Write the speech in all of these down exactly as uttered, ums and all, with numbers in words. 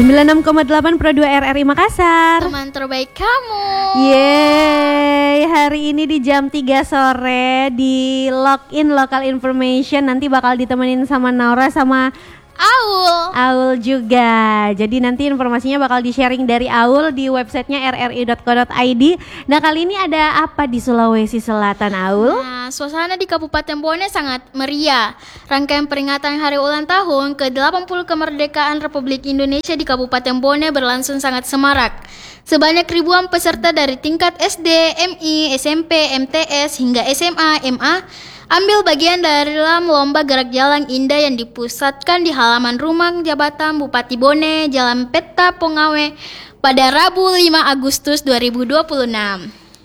sembilan puluh enam koma delapan Pro dua R R I Makassar. Teman terbaik kamu. Yeay, hari ini di jam tiga sore di Login Local Information nanti bakal ditemenin sama Naura sama Aul. Aul juga. Jadi nanti informasinya bakal di-sharing dari Aul di websitenya r r i dot co dot i d. Nah, kali ini ada apa di Sulawesi Selatan, Aul? Nah, suasana di Kabupaten Bone sangat meriah. Rangkaian peringatan hari ulang tahun ke delapan puluh kemerdekaan Republik Indonesia di Kabupaten Bone berlangsung sangat semarak. Sebanyak ribuan peserta dari tingkat S D, M I, S M P, M T S hingga S M A, M A ambil bagian dalam lomba gerak jalan indah yang dipusatkan di halaman rumah jabatan Bupati Bone, Jalan Peta Pongawe pada Rabu lima Agustus dua ribu dua puluh enam.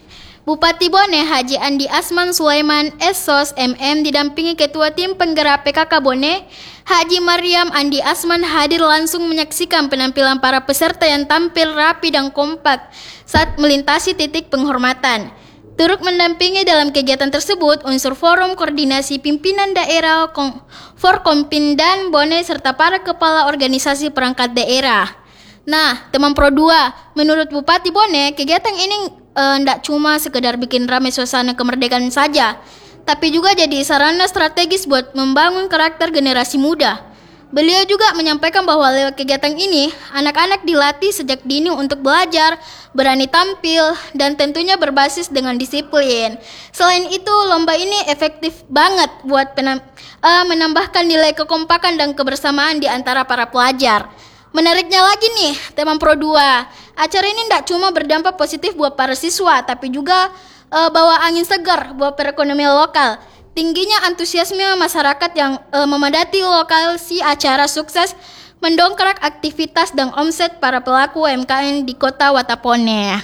Bupati Bone Haji Andi Asman Sulaiman S S O S M M didampingi Ketua Tim Penggerak P K K Bone, Haji Mariam Andi Asman hadir langsung menyaksikan penampilan para peserta yang tampil rapi dan kompak saat melintasi titik penghormatan. Turut mendampingi dalam kegiatan tersebut unsur Forum Koordinasi Pimpinan Daerah Forkompindan Bone serta para kepala organisasi perangkat daerah. Nah, teman Pro dua, menurut Bupati Bone, kegiatan ini tidak eh, cuma sekedar bikin ramai suasana kemerdekaan saja, tapi juga jadi sarana strategis buat membangun karakter generasi muda. Beliau juga menyampaikan bahwa lewat kegiatan ini, anak-anak dilatih sejak dini untuk belajar, berani tampil, dan tentunya berbasis dengan disiplin. Selain itu, lomba ini efektif banget buat penam- uh, menambahkan nilai kekompakan dan kebersamaan di antara para pelajar. Menariknya lagi nih, teman Pro dua, acara ini tidak cuma berdampak positif buat para siswa, tapi juga uh, bawa angin segar buat perekonomian lokal. Tingginya antusiasme masyarakat yang e, memadati lokasi acara sukses mendongkrak aktivitas dan omset para pelaku U M K M di kota Watapone.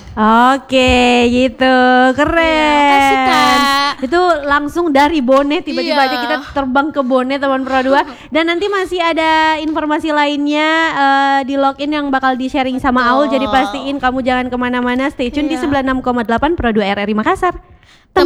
Oke, gitu. Keren. Ya, kasih, Kak. Itu langsung dari Bone tiba-tiba Iya. aja kita terbang ke Bone, teman Pro dua. Dan nanti masih ada informasi lainnya uh, di login yang bakal di-sharing sama Aul. Jadi pastiin kamu jangan kemana-mana, stay tune di Iya. sembilan puluh enam koma delapan Pro dua R R I Makassar.